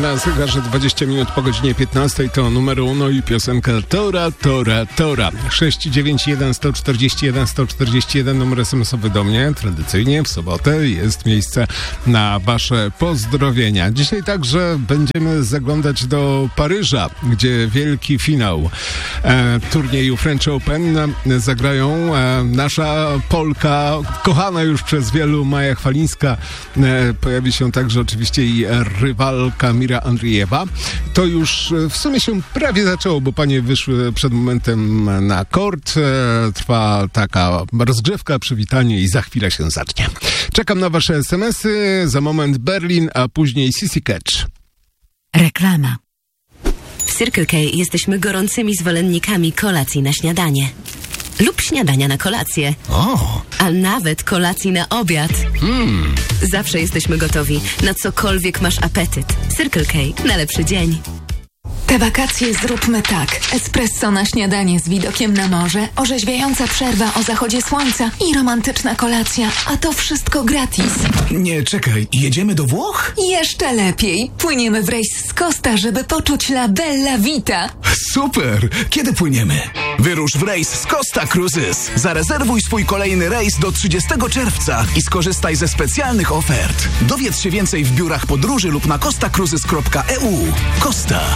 Na zegarze 20 minut po godzinie 15 to numer uno i piosenka Tora, Tora, Tora. 691 141 141 numer SMS-owy do mnie. Tradycyjnie w sobotę jest miejsce na wasze pozdrowienia. Dzisiaj także będziemy zaglądać do Paryża, gdzie wielki finał turnieju French Open zagrają nasza Polka, kochana już przez wielu, Maja Chwalińska. Pojawi się także oczywiście i rywalka Mira Andriejewa. To już w sumie się prawie zaczęło, bo panie wyszły przed momentem na kort. Trwa taka rozgrzewka, przywitanie i za chwilę się zacznie. Czekam na wasze SMS-y. Za moment Berlin, a później Sissy Catch. Reklama. W Circle K jesteśmy gorącymi zwolennikami kolacji na śniadanie. Lub śniadania na kolację. A nawet kolacji na obiad. Zawsze jesteśmy gotowi na cokolwiek masz apetyt. Circle K na lepszy dzień. Te wakacje zróbmy tak. Espresso na śniadanie z widokiem na morze, orzeźwiająca przerwa o zachodzie słońca i romantyczna kolacja. A to wszystko gratis. Nie, czekaj. Jedziemy do Włoch? Jeszcze lepiej. Płyniemy w rejs z Costa, żeby poczuć la bella vita. Super! Kiedy płyniemy? Wyrusz w rejs z Costa Cruises. Zarezerwuj swój kolejny rejs do 30 czerwca i skorzystaj ze specjalnych ofert. Dowiedz się więcej w biurach podróży lub na costacruises.eu. Costa.